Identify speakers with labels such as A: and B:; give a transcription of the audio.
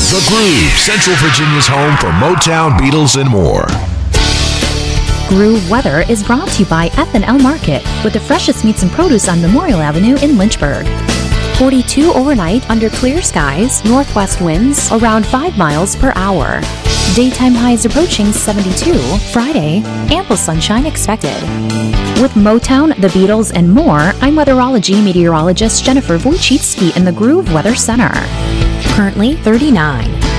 A: The Groove, Central Virginia's home for Motown, Beatles, and more.
B: Groove Weather is brought to you by F&L Market, with the freshest meats and produce on Memorial Avenue in Lynchburg. 42 overnight under clear skies, northwest winds around 5 miles per hour. Daytime highs approaching 72. Friday, ample sunshine expected. With Motown, the Beatles, and more, I'm weatherology meteorologist Jennifer Wojcicki in the Groove Weather Center. Currently 39.